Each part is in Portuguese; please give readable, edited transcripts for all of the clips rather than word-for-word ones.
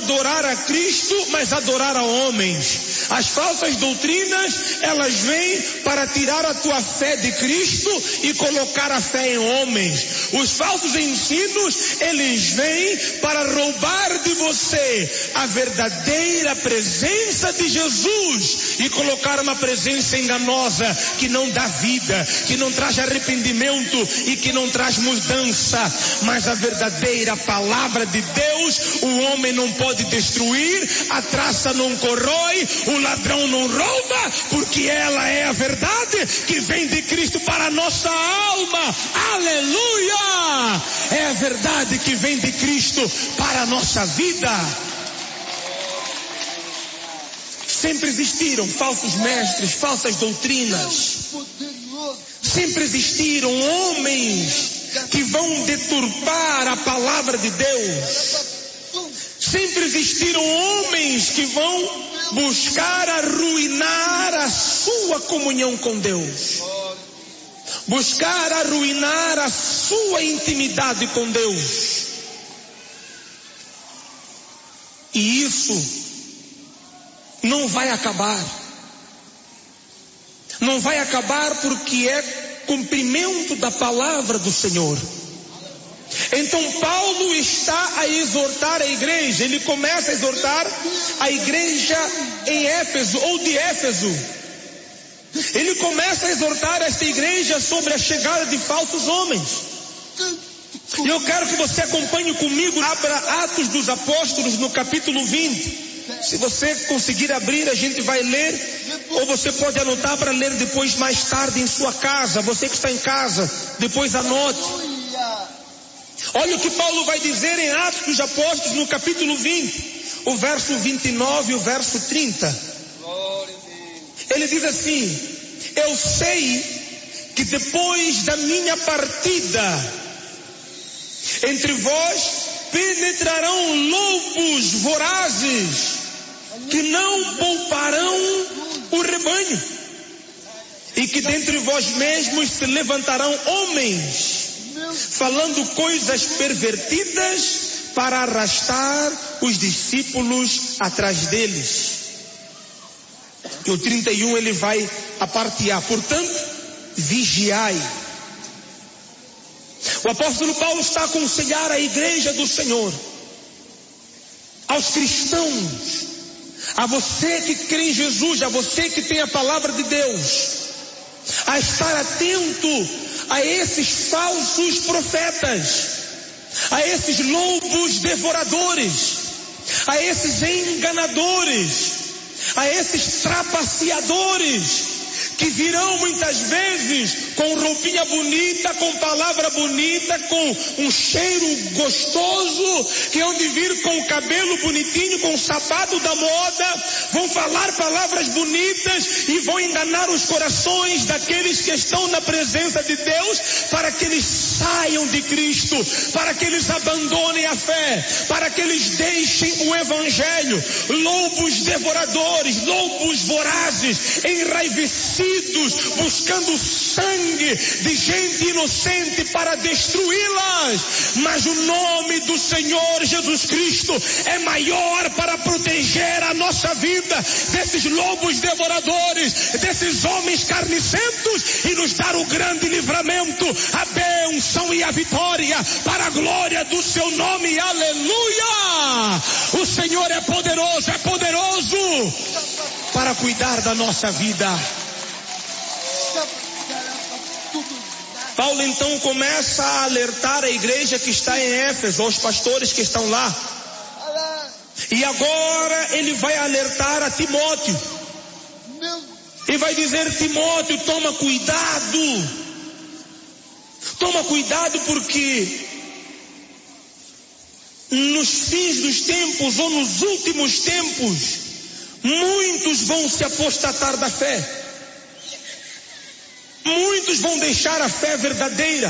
adorar a Cristo, mas adorar a homens. As falsas doutrinas, elas vêm para tirar a tua fé de Cristo e colocar a fé em homens. Os falsos ensinos, eles vêm para roubar de você a verdadeira presença de Jesus e colocar uma presença enganosa que não dá vida, que não traz arrependimento e que não traz mudança. Mas a verdadeira palavra de Deus, o homem não pode destruir, a traça não corrói, o ladrão não rouba, porque ela é a verdade que vem de Cristo para a nossa alma. Aleluia! É a verdade que vem de Cristo para a nossa vida. Sempre existiram falsos mestres, falsas doutrinas. Sempre existiram homens que vão deturpar a palavra de Deus. Sempre existiram homens que vão buscar arruinar a sua comunhão com Deus. Buscar arruinar a sua intimidade com Deus. E isso não vai acabar. Não vai acabar porque é cumprimento da palavra do Senhor. Então Paulo está a exortar a igreja. Ele começa a exortar a igreja em Éfeso, ou de Éfeso. Ele começa a exortar esta igreja sobre a chegada de falsos homens. E eu quero que você acompanhe comigo, abra Atos dos Apóstolos no capítulo 20. Se você conseguir abrir, a gente vai ler, ou você pode anotar para ler depois mais tarde em sua casa. Você que está em casa, depois anote. Olha o que Paulo vai dizer em Atos dos Apóstolos no capítulo 20, o verso 29 e o verso 30. Ele diz assim: eu sei que depois da minha partida, entre vós penetrarão lobos vorazes, que não pouparão o rebanho, e que dentre vós mesmos se levantarão homens, falando coisas pervertidas para arrastar os discípulos atrás deles. E o 31 ele vai apartear. Portanto, vigiai. O apóstolo Paulo está a aconselhar a igreja do Senhor, aos cristãos, a você que crê em Jesus, a você que tem a palavra de Deus, a estar atento a esses falsos profetas, a esses lobos devoradores, a esses enganadores, a esses trapaceadores, que virão muitas vezes com roupinha bonita, com palavra bonita, com um cheiro gostoso, que hão de vir com o cabelo bonitinho, com o sapato da moda, vão falar palavras bonitas e vão enganar os corações daqueles que estão na presença de Deus, para que eles saiam de Cristo, para que eles abandonem a fé, para que eles deixem o Evangelho. Lobos devoradores, lobos vorazes, enraivecidos, buscando sangue de gente inocente para destruí-las. Mas o nome do Senhor Jesus Cristo é maior para proteger a nossa vida desses lobos devoradores, desses homens carnicentos, e nos dar o grande livramento, a bênção e a vitória para a glória do seu nome. Aleluia! O Senhor é poderoso para cuidar da nossa vida. Paulo então começa a alertar a igreja que está em Éfeso, aos pastores que estão lá. E agora ele vai alertar a Timóteo. E vai dizer: Timóteo, toma cuidado. Toma cuidado, porque nos fins dos tempos, ou nos últimos tempos, muitos vão se apostatar da fé. Muitos vão deixar a fé verdadeira.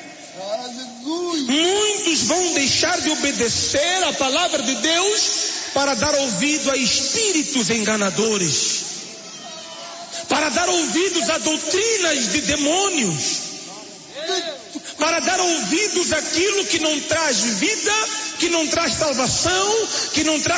Muitos vão deixar de obedecer a palavra de Deus para dar ouvido a espíritos enganadores, para dar ouvidos a doutrinas de demônios, para dar ouvidos àquilo que não traz vida, que não traz salvação, que não traz